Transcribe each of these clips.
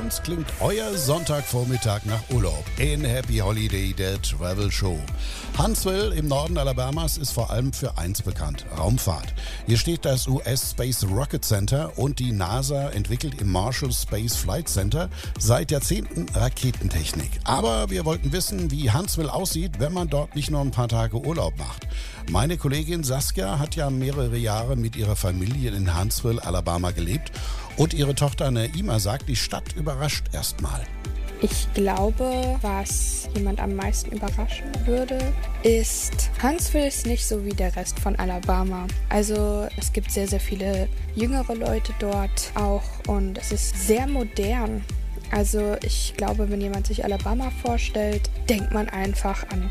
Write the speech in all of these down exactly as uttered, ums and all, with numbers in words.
Sonst klingt euer Sonntagvormittag nach Urlaub in Happy Holiday, der Travel Show. Huntsville im Norden Alabamas ist vor allem für eins bekannt: Raumfahrt. Hier steht das U S Space Rocket Center und die NASA entwickelt im Marshall Space Flight Center seit Jahrzehnten Raketentechnik. Aber wir wollten wissen, wie Huntsville aussieht, wenn man dort nicht nur ein paar Tage Urlaub macht. Meine Kollegin Saskia hat ja mehrere Jahre mit ihrer Familie in Huntsville, Alabama gelebt und ihre Tochter Naima sagt, die Stadt überrascht erstmal. Ich glaube, was jemand am meisten überraschen würde, ist, Huntsville ist nicht so wie der Rest von Alabama. Also es gibt sehr, sehr viele jüngere Leute dort auch und es ist sehr modern. Also ich glaube, wenn jemand sich Alabama vorstellt, denkt man einfach an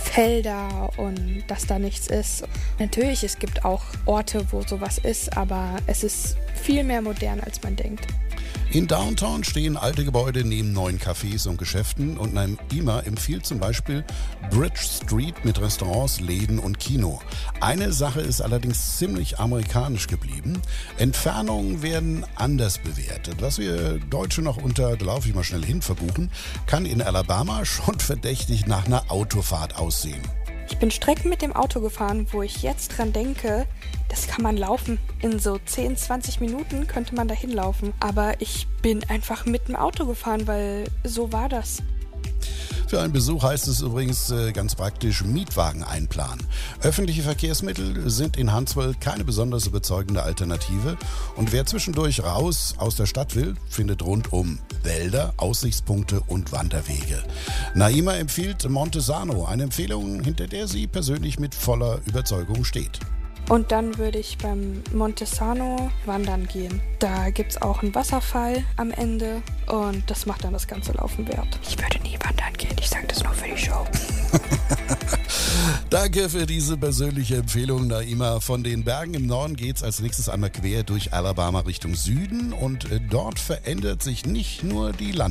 Felder und dass da nichts ist. Natürlich, es gibt auch Orte, wo sowas ist, aber es ist viel mehr modern, als man denkt. In Downtown stehen alte Gebäude neben neuen Cafés und Geschäften und Naima empfiehlt zum Beispiel Bridge Street mit Restaurants, Läden und Kino. Eine Sache ist allerdings ziemlich amerikanisch geblieben. Entfernungen werden anders bewertet. Was wir Deutsche noch unter, da laufe ich mal schnell hin, verbuchen, kann in Alabama schon verdächtig nach einer Autofahrt aussehen. Ich bin Strecken mit dem Auto gefahren, wo ich jetzt dran denke, das kann man laufen. In so zehn, zwanzig Minuten könnte man dahin laufen. Aber ich bin einfach mit dem Auto gefahren, weil so war das. Für einen Besuch heißt es übrigens äh, ganz praktisch Mietwagen einplanen. Öffentliche Verkehrsmittel sind in Huntsville keine besonders überzeugende Alternative. Und wer zwischendurch raus aus der Stadt will, findet rundum Wälder, Aussichtspunkte und Wanderwege. Naima empfiehlt Montesano, eine Empfehlung, hinter der sie persönlich mit voller Überzeugung steht. Und dann würde ich beim Montesano wandern gehen. Da gibt es auch einen Wasserfall am Ende und das macht dann das ganze Laufen wert. Ich würde nie wandern gehen, ich sage das nur für die Show. Danke für diese persönliche Empfehlung, Naima. Von den Bergen im Norden geht's als nächstes einmal quer durch Alabama Richtung Süden und dort verändert sich nicht nur die Landschaft.